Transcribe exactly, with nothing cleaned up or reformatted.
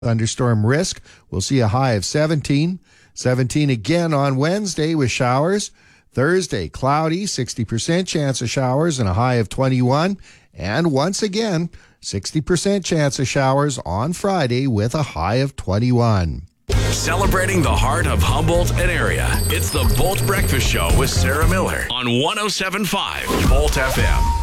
Thunderstorm risk. We'll see a high of seventeen. seventeen again on Wednesday with showers. Thursday, cloudy, sixty percent chance of showers and a high of twenty-one. And once again, sixty percent chance of showers on Friday with a high of twenty-one. Celebrating the heart of Humboldt and area. It's the Bolt Breakfast Show with Sarah Miller on one oh seven point five Bolt F M.